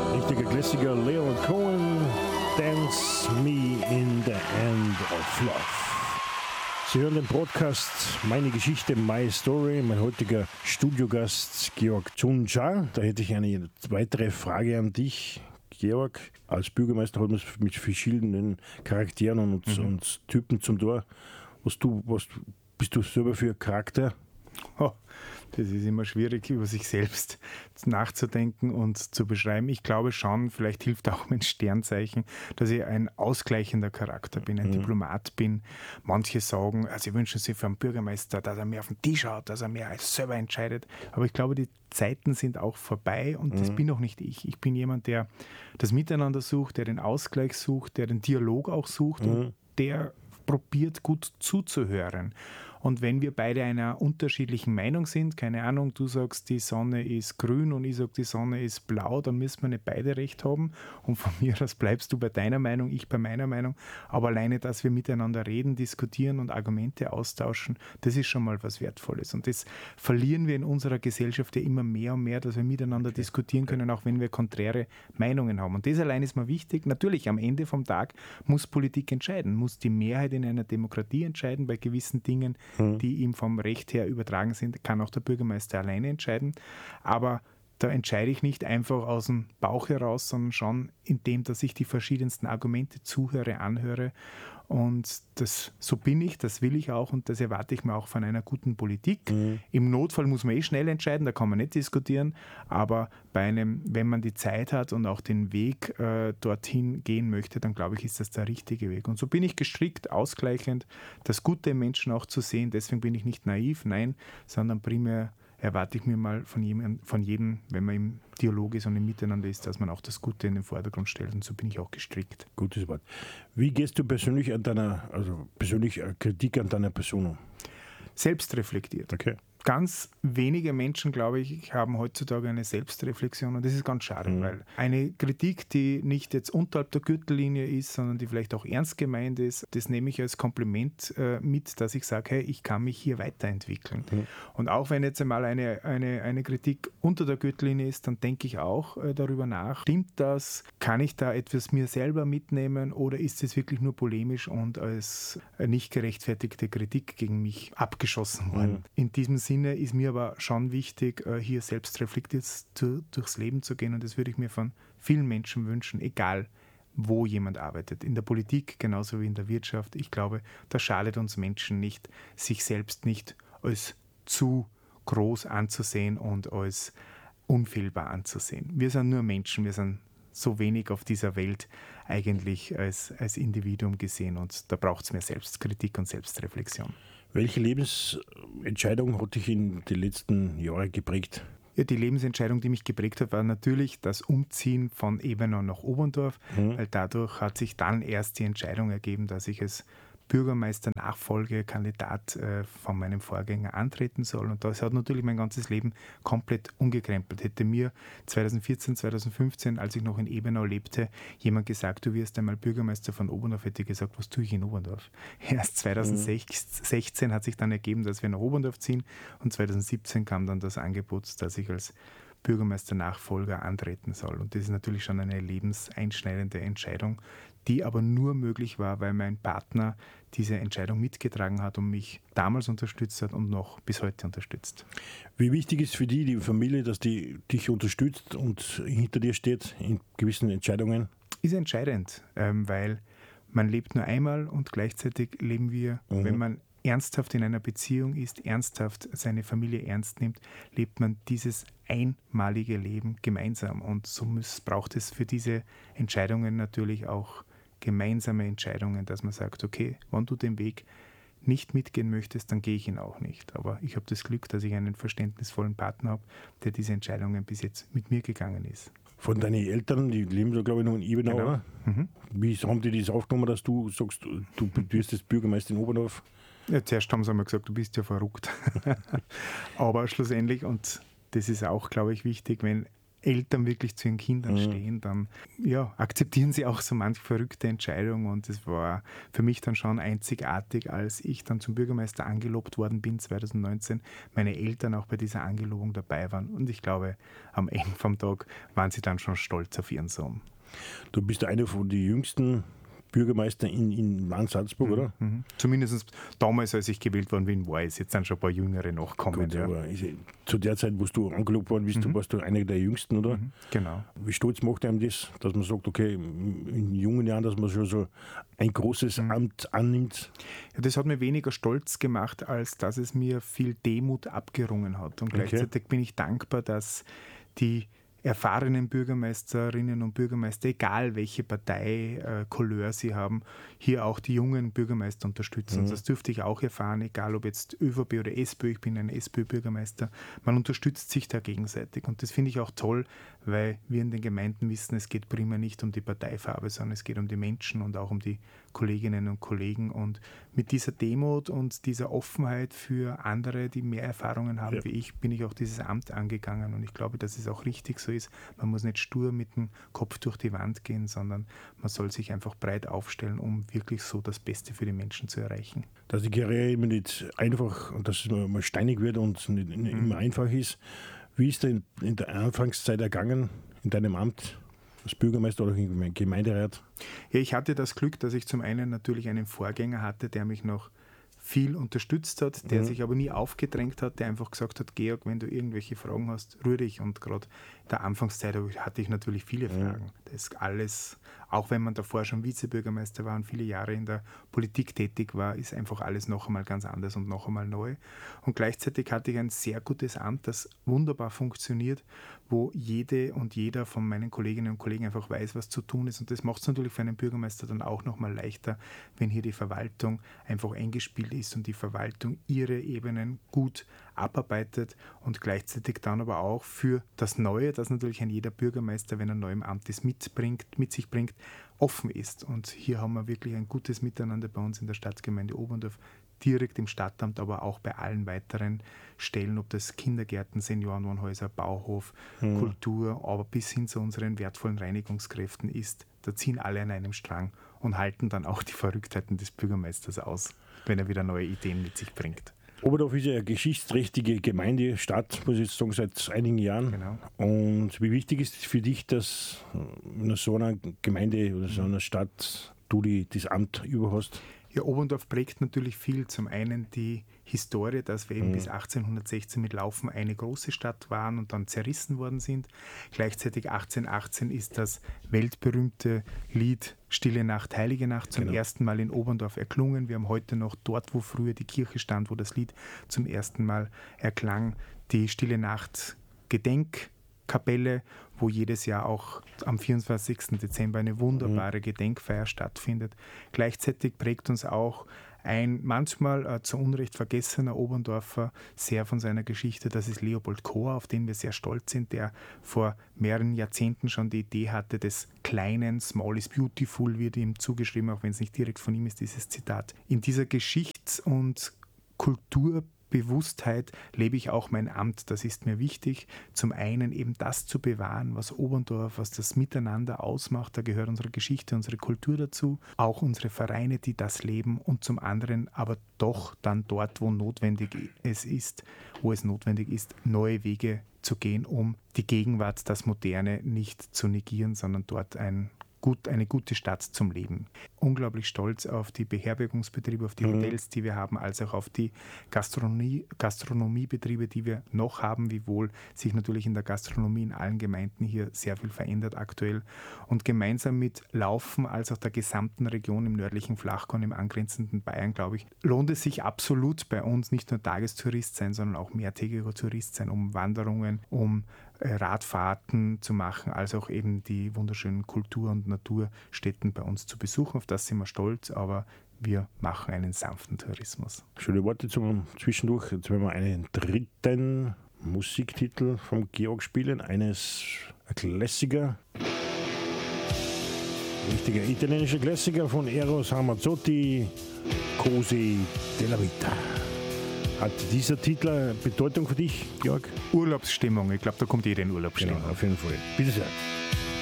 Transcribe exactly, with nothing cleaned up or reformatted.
Richtiger Klassiker, Leonard Cohen, Dance Me in the End of Love. Sie hören den Podcast Meine Geschichte, My Story. Mein heutiger Studiogast Georg Tunja. Da hätte ich eine weitere Frage an dich, Georg. Als Bürgermeister hat man es mit verschiedenen Charakteren und, mhm. und Typen zum Tor. Was du, was bist du selber für Charakter? Oh, das ist immer schwierig, über sich selbst nachzudenken und zu beschreiben. Ich glaube schon, vielleicht hilft auch mein Sternzeichen, dass ich ein ausgleichender Charakter bin, ein mhm. Diplomat bin. Manche sagen, also sie wünschen sich für einen Bürgermeister, dass er mehr auf den Tisch schaut, dass er mehr als selber entscheidet. Aber ich glaube, die Zeiten sind auch vorbei und mhm. das bin auch nicht ich. Ich bin jemand, der das Miteinander sucht, der den Ausgleich sucht, der den Dialog auch sucht mhm. und der probiert, gut zuzuhören. Und wenn wir beide einer unterschiedlichen Meinung sind, keine Ahnung, du sagst, die Sonne ist grün und ich sage, die Sonne ist blau, dann müssen wir nicht beide recht haben. Und von mir aus bleibst du bei deiner Meinung, ich bei meiner Meinung. Aber alleine, dass wir miteinander reden, diskutieren und Argumente austauschen, das ist schon mal was Wertvolles. Und das verlieren wir in unserer Gesellschaft ja immer mehr und mehr, dass wir miteinander okay. diskutieren können, auch wenn wir konträre Meinungen haben. Und das allein ist mir wichtig. Natürlich, am Ende vom Tag muss Politik entscheiden, muss die Mehrheit in einer Demokratie entscheiden, bei gewissen Dingen, die ihm vom Recht her übertragen sind, kann auch der Bürgermeister alleine entscheiden. Aber da entscheide ich nicht einfach aus dem Bauch heraus, sondern schon indem, dass ich die verschiedensten Argumente zuhöre, anhöre. Und das, so bin ich, das will ich auch und das erwarte ich mir auch von einer guten Politik. Mhm. Im Notfall muss man eh schnell entscheiden, da kann man nicht diskutieren. Aber bei einem, wenn man die Zeit hat und auch den Weg äh, dorthin gehen möchte, dann glaube ich, ist das der richtige Weg. Und so bin ich gestrickt, ausgleichend, das Gute im Menschen auch zu sehen. Deswegen bin ich nicht naiv, nein, sondern primär erwarte ich mir mal von jedem, von jedem, wenn man im Dialog ist und im Miteinander ist, dass man auch das Gute in den Vordergrund stellt und so bin ich auch gestrickt. Gutes Wort. Wie gehst du persönlich an deiner, also persönlich Kritik an deiner Person um? Selbstreflektiert. Okay. Ganz wenige Menschen, glaube ich, haben heutzutage eine Selbstreflexion und das ist ganz schade, mhm. weil eine Kritik, die nicht jetzt unterhalb der Gürtellinie ist, sondern die vielleicht auch ernst gemeint ist, das nehme ich als Kompliment äh, mit, dass ich sage, hey, ich kann mich hier weiterentwickeln. Mhm. Und auch wenn jetzt einmal eine, eine, eine Kritik unter der Gürtellinie ist, dann denke ich auch äh, darüber nach, stimmt das? Kann ich da etwas mir selber mitnehmen oder ist es wirklich nur polemisch und als äh, nicht gerechtfertigte Kritik gegen mich abgeschossen worden? Mhm. In diesem Sinne ist mir aber schon wichtig, hier selbst reflektiert durchs Leben zu gehen und das würde ich mir von vielen Menschen wünschen, egal wo jemand arbeitet. In der Politik genauso wie in der Wirtschaft. Ich glaube, das schadet uns Menschen nicht, sich selbst nicht als zu groß anzusehen und als unfehlbar anzusehen. Wir sind nur Menschen, wir sind so wenig auf dieser Welt eigentlich als, als Individuum gesehen und da braucht es mehr Selbstkritik und Selbstreflexion. Welche Lebensentscheidung hat dich in den letzten Jahren geprägt? Ja, die Lebensentscheidung, die mich geprägt hat, war natürlich das Umziehen von Ebenau nach Oberndorf, mhm. weil dadurch hat sich dann erst die Entscheidung ergeben, dass ich als Bürgermeister-Nachfolgekandidat äh, von meinem Vorgänger antreten soll. Und das hat natürlich mein ganzes Leben komplett umgekrempelt. Hätte mir zweitausendvierzehn, zweitausendfünfzehn, als ich noch in Ebenau lebte, jemand gesagt, du wirst einmal Bürgermeister von Oberndorf, hätte ich gesagt, was tue ich in Oberndorf? Erst zweitausendsechzehn mhm. hat sich dann ergeben, dass wir nach Oberndorf ziehen und zweitausendsiebzehn kam dann das Angebot, dass ich als Bürgermeister-Nachfolger antreten soll. Und das ist natürlich schon eine lebenseinschneidende Entscheidung, die aber nur möglich war, weil mein Partner diese Entscheidung mitgetragen hat und mich damals unterstützt hat und noch bis heute unterstützt. Wie wichtig ist für die, die Familie, dass die dich unterstützt und hinter dir steht in gewissen Entscheidungen? Ist entscheidend, weil man lebt nur einmal und gleichzeitig leben wir, mhm. wenn man ernsthaft in einer Beziehung ist, ernsthaft seine Familie ernst nimmt, lebt man dieses einmalige Leben gemeinsam. Und so muss, braucht es für diese Entscheidungen natürlich auch gemeinsame Entscheidungen, dass man sagt, okay, wenn du den Weg nicht mitgehen möchtest, dann gehe ich ihn auch nicht. Aber ich habe das Glück, dass ich einen verständnisvollen Partner habe, der diese Entscheidungen bis jetzt mit mir gegangen ist. Von deinen Eltern, die leben so, glaube ich, noch in Ebenau. Genau. Mhm. Wie haben die das aufgenommen, dass du sagst, du wirst jetzt Bürgermeister in Oberndorf? Ja, zuerst haben sie einmal gesagt, du bist ja verrückt. Aber schlussendlich, und das ist auch, glaube ich, wichtig, wenn Eltern wirklich zu ihren Kindern mhm. stehen, dann ja, akzeptieren sie auch so manche verrückte Entscheidung und es war für mich dann schon einzigartig, als ich dann zum Bürgermeister angelobt worden bin zwanzig neunzehn, meine Eltern auch bei dieser Angelobung dabei waren und ich glaube, am Ende vom Tag waren sie dann schon stolz auf ihren Sohn. Du bist einer von den jüngsten Bürgermeister in, in Land Salzburg, mhm, oder? Mhm. Zumindest damals, als ich gewählt worden bin, war es. Jetzt sind schon ein paar Jüngere nachgekommen. Gut, ja. aber ist, zu der Zeit, wo du angelobt worden bist, mhm. du warst du einer der Jüngsten, oder? Mhm, genau. Wie stolz macht einem das, dass man sagt, okay, in jungen Jahren, dass man schon so ein großes mhm. Amt annimmt? Ja, das hat mir weniger stolz gemacht, als dass es mir viel Demut abgerungen hat. Und gleichzeitig okay. bin ich dankbar, dass die erfahrenen Bürgermeisterinnen und Bürgermeister, egal welche Partei-Couleur sie haben, hier auch die jungen Bürgermeister unterstützen. Mhm. Das dürfte ich auch erfahren, egal ob jetzt ÖVP oder SPÖ, ich bin ein SPÖ-Bürgermeister, man unterstützt sich da gegenseitig und das finde ich auch toll, weil wir in den Gemeinden wissen, es geht primär nicht um die Parteifarbe, sondern es geht um die Menschen und auch um die Kolleginnen und Kollegen und mit dieser Demut und dieser Offenheit für andere, die mehr Erfahrungen haben ja. wie ich, bin ich auch dieses Amt angegangen und ich glaube, dass es auch richtig so ist. Man muss nicht stur mit dem Kopf durch die Wand gehen, sondern man soll sich einfach breit aufstellen, um wirklich so das Beste für die Menschen zu erreichen. Dass die Karriere immer nicht einfach und dass es mal steinig wird und nicht, nicht mhm. immer einfach ist. Wie ist denn in der Anfangszeit ergangen in deinem Amt als Bürgermeister oder Gemeinderat? Ja, ich hatte das Glück, dass ich zum einen natürlich einen Vorgänger hatte, der mich noch viel unterstützt hat, der mhm. sich aber nie aufgedrängt hat, der einfach gesagt hat, Georg, wenn du irgendwelche Fragen hast, rühr dich. Und gerade in der Anfangszeit hatte ich natürlich viele mhm. Fragen. Das ist alles, auch wenn man davor schon Vizebürgermeister war und viele Jahre in der Politik tätig war, ist einfach alles noch einmal ganz anders und noch einmal neu. Und gleichzeitig hatte ich ein sehr gutes Amt, das wunderbar funktioniert, wo jede und jeder von meinen Kolleginnen und Kollegen einfach weiß, was zu tun ist. Und das macht es natürlich für einen Bürgermeister dann auch noch mal leichter, wenn hier die Verwaltung einfach eingespielt ist und die Verwaltung ihre Ebenen gut abarbeitet und gleichzeitig dann aber auch für das Neue, das natürlich ein jeder Bürgermeister, wenn er neu im Amt ist, mitbringt, mit sich bringt, offen ist. Und hier haben wir wirklich ein gutes Miteinander bei uns in der Stadtgemeinde Oberndorf, direkt im Stadtamt, aber auch bei allen weiteren Stellen, ob das Kindergärten, Seniorenwohnhäuser, Bauhof, mhm. Kultur, aber bis hin zu unseren wertvollen Reinigungskräften ist. Da ziehen alle an einem Strang und halten dann auch die Verrücktheiten des Bürgermeisters aus, wenn er wieder neue Ideen mit sich bringt. Oberdorf ist ja eine geschichtsträchtige Gemeinde, Stadt, muss ich jetzt sagen, seit einigen Jahren. Genau. Und wie wichtig ist es für dich, dass in so einer Gemeinde oder so einer Stadt du die, das Amt über hast? Ja, Oberndorf prägt natürlich viel. Zum einen die Historie, dass wir eben mhm. bis achtzehnhundertsechzehn mit Laufen eine große Stadt waren und dann zerrissen worden sind. Gleichzeitig achtzehnhundertachtzehn ist das weltberühmte Lied Stille Nacht, Heilige Nacht zum genau. ersten Mal in Oberndorf erklungen. Wir haben heute noch dort, wo früher die Kirche stand, wo das Lied zum ersten Mal erklang, die Stille Nacht Gedenk Kapelle, wo jedes Jahr auch am vierundzwanzigsten Dezember eine wunderbare mhm. Gedenkfeier stattfindet. Gleichzeitig prägt uns auch ein manchmal äh, zu Unrecht vergessener Oberndorfer sehr von seiner Geschichte. Das ist Leopold Kohr, auf den wir sehr stolz sind, der vor mehreren Jahrzehnten schon die Idee hatte des kleinen, small is beautiful, wird ihm zugeschrieben, auch wenn es nicht direkt von ihm ist, dieses Zitat. In dieser Geschichts- und Kultur Bewusstheit lebe ich auch mein Amt. Das ist mir wichtig. Zum einen eben das zu bewahren, was Oberndorf, was das Miteinander ausmacht. Da gehört unsere Geschichte, unsere Kultur dazu. Auch unsere Vereine, die das leben. Und zum anderen aber doch dann dort, wo notwendig es ist, wo es notwendig ist, neue Wege zu gehen, um die Gegenwart, das Moderne nicht zu negieren, sondern dort ein Gut, eine gute Stadt zum Leben. Unglaublich stolz auf die Beherbergungsbetriebe, auf die mhm. Hotels, die wir haben, als auch auf die Gastronomie, Gastronomiebetriebe, die wir noch haben, wiewohl sich natürlich in der Gastronomie in allen Gemeinden hier sehr viel verändert aktuell. Und gemeinsam mit Laufen, als auch der gesamten Region im nördlichen Flachgau, im angrenzenden Bayern, glaube ich, lohnt es sich absolut bei uns, nicht nur Tagestourist sein, sondern auch mehrtägiger Tourist sein, um Wanderungen, um Radfahrten zu machen, als auch eben die wunderschönen Kultur- und Naturstätten bei uns zu besuchen. Auf das sind wir stolz, aber wir machen einen sanften Tourismus. Schöne Worte zum Zwischendurch. Jetzt werden wir einen dritten Musiktitel vom Georg spielen, eines Klassiker. Richtiger italienischer Klassiker von Eros Ramazzotti, Cose della Vita. Hat dieser Titel eine Bedeutung für dich, Georg? Urlaubsstimmung. Ich glaube, da kommt jeder in Urlaubsstimmung. Genau, auf jeden Fall. Bitte sehr.